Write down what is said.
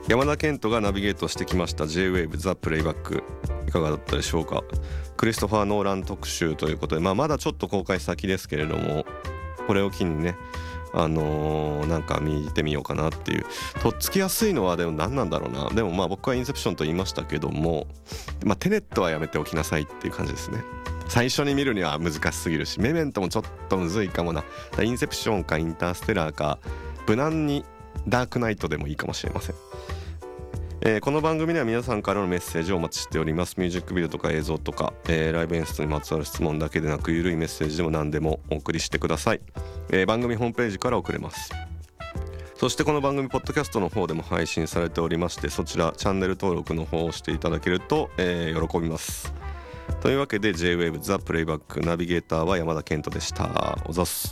山田健人がナビゲートしてきました J-Wave The Playback、 いかがだったでしょうか。クリストファー・ノーラン特集ということで、まだちょっと公開先ですけれども、これを機にねなんか見てみようかなっていう。とっつきやすいのはでも何なんだろうな。でも僕はインセプションと言いましたけども、テネットはやめておきなさいっていう感じですね。最初に見るには難しすぎるし、メメントもちょっとむずいかもな。インセプションかインターステラーか無難にダークナイトでもいいかもしれません。この番組では皆さんからのメッセージをお待ちしております。ミュージックビデオとか映像とか、ライブ演出にまつわる質問だけでなく、ゆるいメッセージでも何でもお送りしてください。番組ホームページから送れます。そしてこの番組ポッドキャストの方でも配信されておりまして、そちらチャンネル登録の方をしていただけると、喜びます。というわけで J-Wave The Playback、 ナビゲーターは山田健人でした。おざっす。